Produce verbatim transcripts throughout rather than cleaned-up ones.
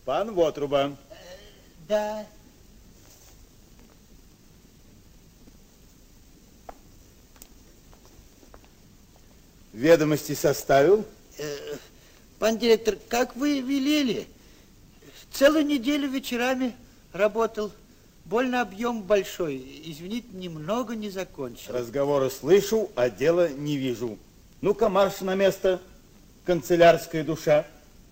Пан Вотруба. Да. Ведомости составил? Э, пан директор, как вы велели, целую неделю вечерами работал. Больно объем большой. Извините, немного не закончил. Разговоры слышу, а дела не вижу. Ну-ка, марш на место, канцелярская душа.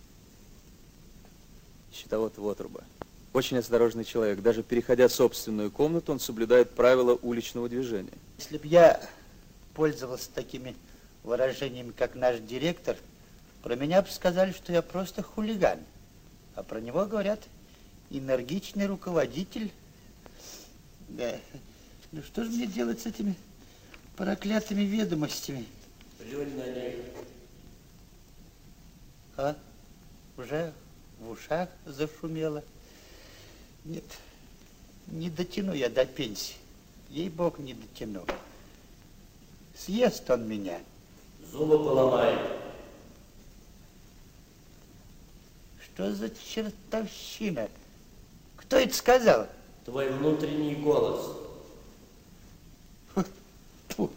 Счетовод Вотруба. Очень осторожный человек. Даже переходя собственную комнату, он соблюдает правила уличного движения. Если бы я пользовался такими выражениями, как наш директор, про меня бы сказали, что я просто хулиган. А про него говорят энергичный руководитель. Да. Ну что же мне делать с этими проклятыми ведомостями? Плюнь на них. А? Уже в ушах зашумело. Нет, не дотяну я до пенсии. Ей-бог, не дотяну. Съест он меня. Зубы поломает. Что за чертовщина? Кто это сказал? Твой внутренний голос. Фу.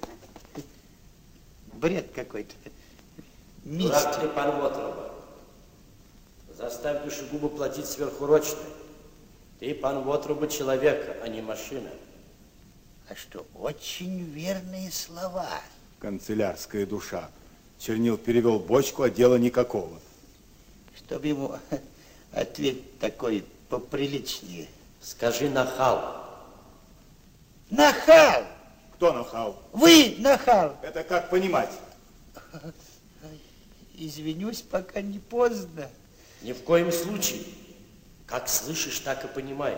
Бред какой-то. Дурак ты, пан Вотруба. Заставь душегуба платить сверхурочно. Ты, пан Вотруба, человек, а не машина. А что, очень верные слова. Канцелярская душа. Чернил перевел бочку, а дела никакого. Чтобы ему ответ такой поприличнее. Скажи нахал. Нахал! Кто нахал? Вы нахал! Это как понимать? Извинюсь, пока не поздно. Ни в коем случае. Как слышишь, так и понимай.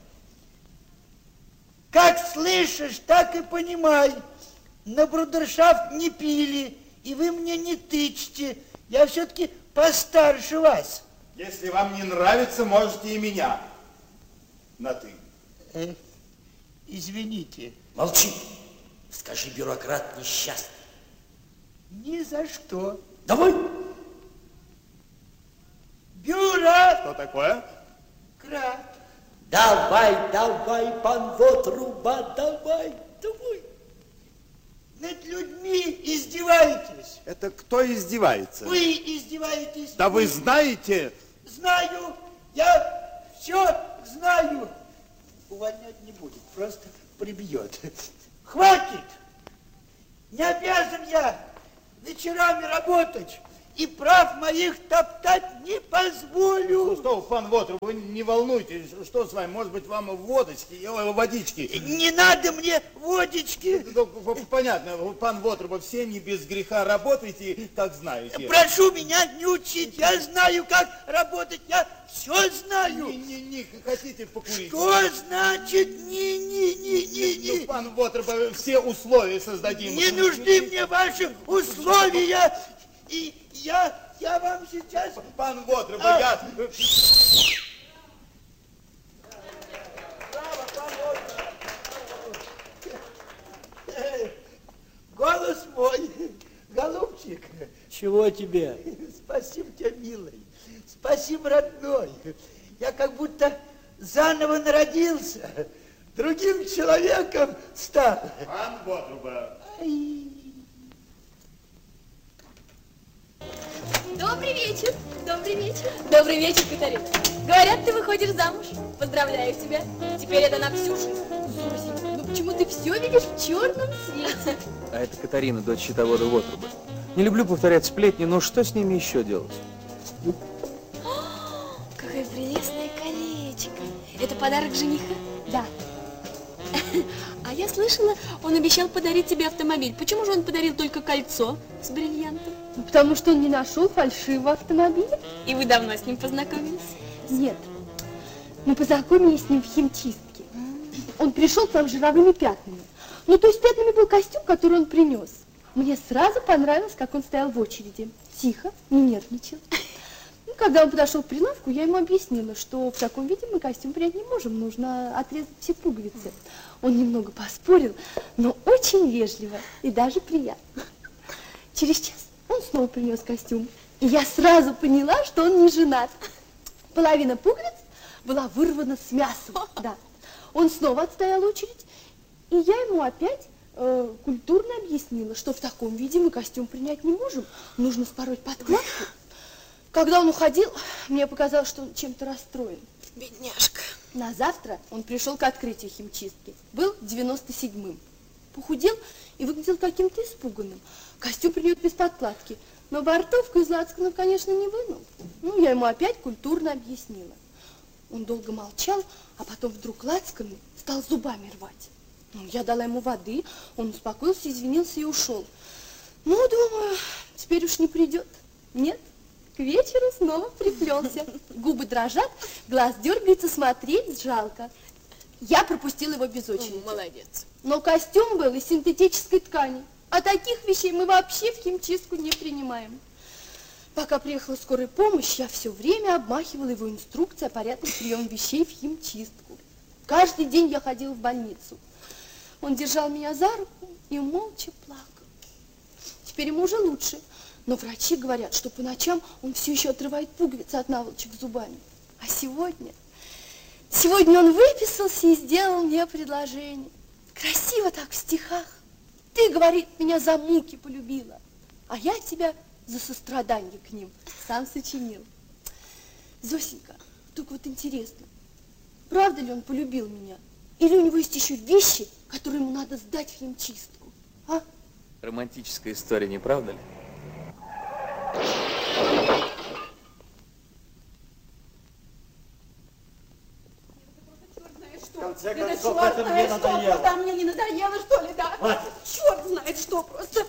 Как слышишь, так и понимай. На брудершафт не пили, и вы мне не тычьте. Я все-таки постарше вас. Если вам не нравится, можете и меня на ты. Э, извините. Молчи. Скажи, бюрократ несчастный. Ни за что. Давай. Бюро! Что такое? Крат. Давай, давай, пан Вотруба, давай, давай. Над людьми издеваетесь. Это кто издевается? Вы издеваетесь. Да вы знаете? Знаю. Я все знаю. Увольнять не будет, просто прибьет. Хватит. Не обязан я вечерами работать. И прав моих топтать не позволю. Ну что, пан Вотруб, вы не волнуйтесь, что с вами, может быть, вам водочки, э, водички? Не надо мне водички. Ну, понятно, пан Вотруб, все не без греха работаете, как знаете. Прошу меня не учить, я знаю, как работать, я все знаю. Не, не, не хотите покурить? Что значит не-не-не-не-не? Ну, пан Вотруб, все условия создадим. Не нужны мне ваши условия. И я, я вам сейчас... Пан Вотруб, а... я... Браво, пан Вотруб. Голос мой, голубчик. Чего тебе? Спасибо тебе, милый. Спасибо, родной. Я как будто заново народился. Другим человеком стал. Пан Вотруба. Ай. Добрый вечер, добрый вечер. Добрый вечер, Катарина. Говорят, ты выходишь замуж. Поздравляю тебя. Теперь это на всю жизнь. Зосенька, ну почему ты все видишь в черном цвете? А это Катарина, дочь счетовода Вотруба. Не люблю повторять сплетни, но что с ними еще делать? О, какое прелестное колечко. Это подарок жениха? Да. А я слышала, он обещал подарить тебе автомобиль. Почему же он подарил только кольцо с бриллиантом? Ну, потому что он не нашел фальшивого автомобиля. И вы давно с ним познакомились? Нет. Мы познакомились с ним в химчистке. Он пришел к нам с жировыми пятнами. Ну, то есть пятнами был костюм, который он принес. Мне сразу понравилось, как он стоял в очереди. Тихо, не нервничал. Ну, когда он подошел к прилавку, я ему объяснила, что в таком виде мы костюм принять не можем, нужно отрезать все пуговицы. Он немного поспорил, но очень вежливо и даже приятно. Через час он снова принес костюм, и я сразу поняла, что он не женат. Половина пуговиц была вырвана с мясом. Да. Он снова отстоял очередь, и я ему опять э, культурно объяснила, что в таком виде мы костюм принять не можем. Нужно спороть подкладку. Когда он уходил, мне показалось, что он чем-то расстроен. Бедняжка. На завтра он пришел к открытию химчистки. Был девяносто седьмым. Похудел и выглядел каким-то испуганным. Костюм принес без подкладки. Но бортовку из лацканов, конечно, не вынул. Ну, я ему опять культурно объяснила. Он долго молчал, а потом вдруг лацканы стал зубами рвать. Ну, я дала ему воды, он успокоился, извинился и ушел. Ну, думаю, теперь уж не придет. Нет, к вечеру снова приплелся. Губы дрожат, глаз дергается, смотреть жалко. Я пропустила его без очереди. Молодец. Но костюм был из синтетической ткани. А таких вещей мы вообще в химчистку не принимаем. Пока приехала скорая помощь, я все время обмахивала его инструкцией о порядке приема вещей в химчистку. Каждый день я ходила в больницу. Он держал меня за руку и молча плакал. Теперь ему уже лучше, но врачи говорят, что по ночам он все еще отрывает пуговицы от наволочек зубами. А сегодня... Сегодня он выписался и сделал мне предложение. Красиво так в стихах. Ты, говорит, меня за муки полюбила, а я тебя за сострадание к ним сам сочинил. Зосенька, только вот интересно, правда ли он полюбил меня? Или у него есть еще вещи, которые ему надо сдать в химчистку? А? Романтическая история, не правда ли? В конце концов, это мне надоело. Да, мне не надоело, что ли, да? Хватит. Черт знает что просто.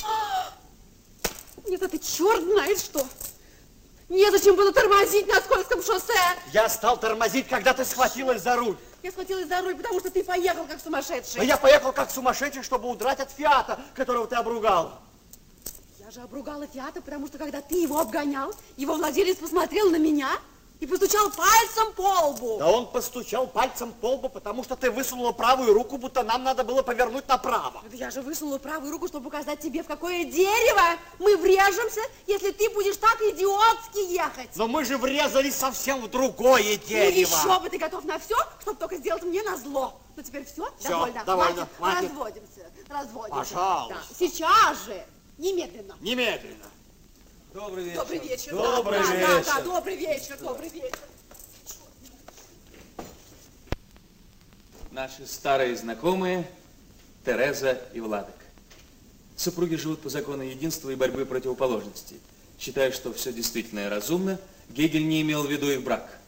Нет, это черт знает что. Незачем было тормозить на скользком шоссе. Я стал тормозить, когда ты схватилась за руль. Я схватилась за руль, потому что ты поехал как сумасшедший. А я поехал как сумасшедший, чтобы удрать от Фиата, которого ты обругал. Я же обругала Фиата, потому что когда ты его обгонял, его владелец посмотрел на меня и постучал пальцем по лбу. Да он постучал пальцем по лбу, потому что ты высунула правую руку, будто нам надо было повернуть направо. Да я же высунула правую руку, чтобы показать тебе, в какое дерево мы врежемся, если ты будешь так идиотски ехать. Но мы же врезались совсем в другое дерево. И еще бы ты готов на все, чтобы только сделать мне назло. Ну теперь все? Всё, Довольно? довольно, Хватит? хватит. Разводимся. Разводимся. Пожалуйста. Да. Сейчас же. Немедленно. Немедленно. Добрый вечер. Добрый вечер. Добрый да, вечер. Да, да, да, добрый вечер, добрый вечер. Наши старые знакомые Тереза и Владик. Супруги живут по закону единства и борьбы противоположностей. Считая, что все действительно и разумно, Гегель не имел в виду их брак.